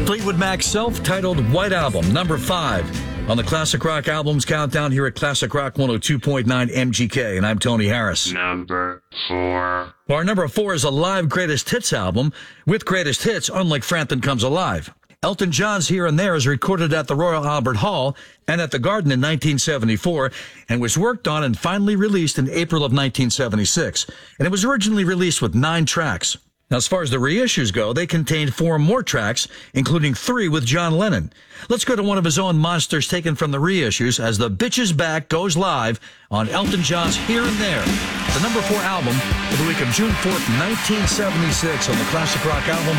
Fleetwood Mac's self-titled White Album, number 5 on the Classic Rock Albums Countdown here at Classic Rock 102.9 MGK, and I'm Tony Harris. Number 4. Our number 4 is a live greatest hits album with greatest hits, unlike Frampton Comes Alive. Elton John's Here and There is recorded at the Royal Albert Hall and at the Garden in 1974 and was worked on and finally released in April of 1976. And it was originally released with 9 tracks. Now, as far as the reissues go, they contained 4 more tracks, including 3 with John Lennon. Let's go to one of his own monsters taken from the reissues as The Bitch Is Back goes live on Elton John's Here and There, the number 4 album for the week of June 4th, 1976 on the Classic Rock Album